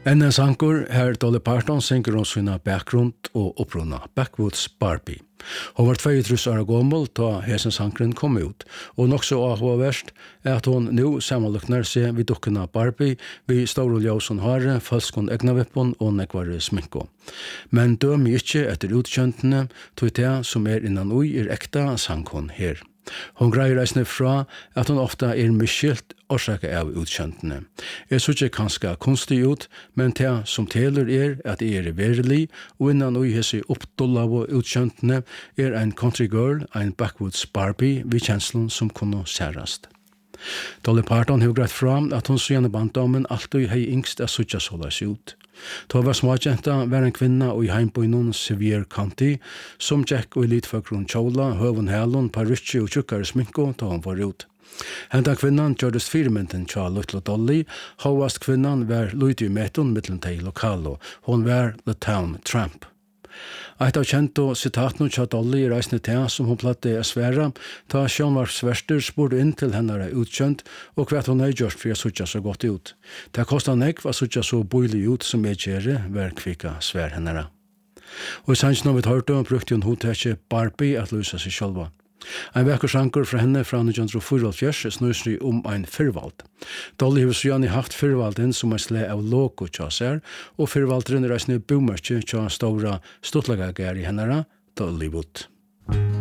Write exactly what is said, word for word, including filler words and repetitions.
En en sankur her Dolly Parton synger om sina bakgrund og oppruna Backwoods Barbie. Hon var tjuetre år gammel da hesen sankren kom ut, og nok så avhåverst er at hon nu sammenlukner seg vid dukkena Barbie vid store ljøsen hare, falskon egnavippon og nekvare sminko. Men døm ikkje etter utkjøntene, tog det som er innan ui er ekta sang hon her. Hon greier eisne fra at hon ofta er miskilt orsaka av utkjøntene. Jeg så ikke kanskje kunstig ut, men det som teler er at jeg er verelig, og innan ui hese oppdolla av utkjøntene er en country girl, en Backwoods Barbie, vid kjenslen som kunne særast. Dolly Parton har greit fram at hon siden banddommen alltid hei yngst a sutja sålas ut. Da var småkjenta var en kvinna i heimbøynon Sevier County som tjekk og elitføkrun kjola, høvun helon, parutsi og tjukkare sminko da hon var ut. Henda kvinnan gjørdest firmynden tja Little Dolly, hovast kvinnan var luiti i meton mittlen tei lokalo, hon var The Town Tramp. Eit av kjento sitatno tja Dolly er eisne tea som hon platte a sværa, ta sjånvarsverster spurte inn til hennara utkjønt, og hva hon hei gjort for a sutja så godt ut. Ta kostet nekv a sutja så boilig ut som jeg gjerne var kvika svær hennara. Og i sanns når vi hørte, brukte hun hotekje Barbie at løsa seg sjølva. Ein vekker sanker fra henne fra nitjan fyrtiofyra snur seg om ein fyrvald. Dolly har siden haft fyrvalden som er sle av loko tja sær, og fyrvaldren er eisne bomerkje tja stora stortlagagær i hennara, Dollywood.